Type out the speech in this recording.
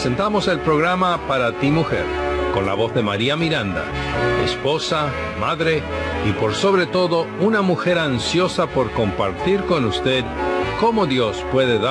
presentamos el programa Para ti Mujer, con la voz de María Miranda, esposa, madre y por sobre todo una mujer ansiosa por compartir con usted cómo Dios puede dar